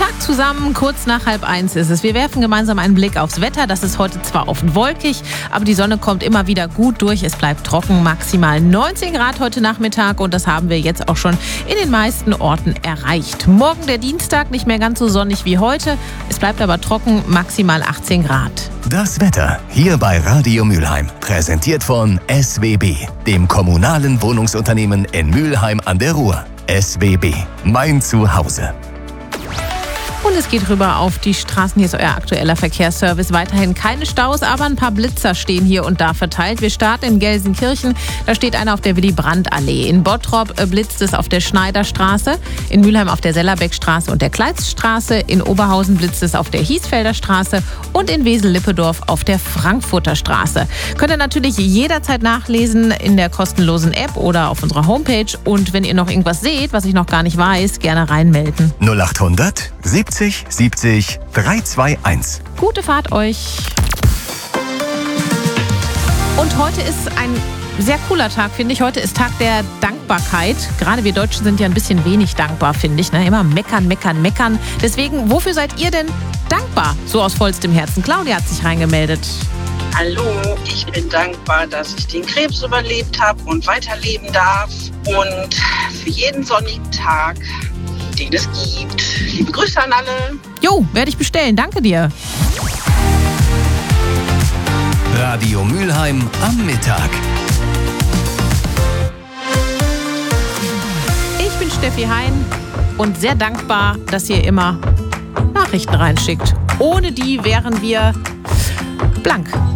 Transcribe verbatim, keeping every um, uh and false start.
Tag zusammen, kurz nach halb eins ist es. Wir werfen gemeinsam einen Blick aufs Wetter. Das ist heute zwar oft wolkig, aber die Sonne kommt immer wieder gut durch. Es bleibt trocken, maximal neunzehn Grad heute Nachmittag und das haben wir jetzt auch schon in den meisten Orten erreicht. Morgen der Dienstag, nicht mehr ganz so sonnig wie heute. Es bleibt aber trocken, maximal achtzehn Grad. Das Wetter hier bei Radio Mülheim, präsentiert von S W B, dem kommunalen Wohnungsunternehmen in Mülheim an der Ruhr. S W B, mein Zuhause. Und es geht rüber auf die Straßen. Hier ist euer aktueller Verkehrsservice. Weiterhin keine Staus, aber ein paar Blitzer stehen hier und da verteilt. Wir starten in Gelsenkirchen. Da steht einer auf der Willy-Brandt-Allee. In Bottrop blitzt es auf der Schneiderstraße. In Mülheim auf der Sellerbeckstraße und der Kleiststraße. In Oberhausen blitzt es auf der Hiesfelder Straße. Und in Wesel-Lippedorf auf der Frankfurter Straße. Könnt ihr natürlich jederzeit nachlesen in der kostenlosen App oder auf unserer Homepage. Und wenn ihr noch irgendwas seht, was ich noch gar nicht weiß, gerne reinmelden. null achthundert siebzig siebzig dreihundertzweiundzwanzig. Gute Fahrt euch. Und heute ist ein sehr cooler Tag, finde ich. Heute ist Tag der Dankbarkeit. Gerade wir Deutschen sind ja ein bisschen wenig dankbar, finde ich. Ne? Immer meckern, meckern, meckern. Deswegen, wofür seid ihr denn dankbar? So aus vollstem Herzen. Claudia hat sich reingemeldet. Hallo, ich bin dankbar, dass ich den Krebs überlebt habe und weiterleben darf. Und für jeden sonnigen Tag, den es gibt. Liebe Grüße an alle. Jo, werde ich bestellen. Danke dir. Radio Mülheim am Mittag. Ich bin Steffi Hein und sehr dankbar, dass ihr immer Nachrichten reinschickt. Ohne die wären wir blank.